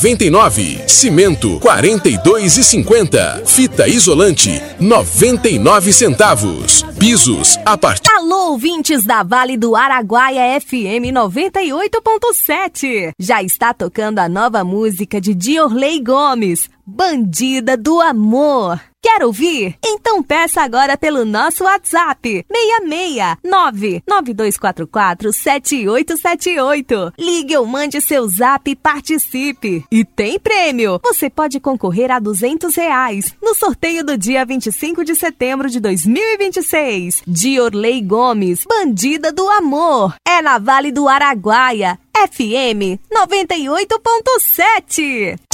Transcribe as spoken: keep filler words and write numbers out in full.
noventa e nove. Cimento quarenta e dois e cinquenta. Fita isolante noventa e nove centavos. Pisos a partir. Alô, ouvintes da Vale do Araguaia F M noventa e oito ponto sete. Já está tocando a nova música de Diorley Gomes, Bandida do Amor. Quer ouvir? Então peça agora pelo nosso WhatsApp seis seis nove nove dois quatro quatro sete oito sete oito. Ligue ou mande seu zap e participe. E tem prêmio! Você pode concorrer a duzentos reais no sorteio do dia vinte e cinco de setembro de dois mil e vinte e seis. Diorley Gomes, Bandida do Amor. É na Vale do Araguaia, F M noventa e oito ponto sete.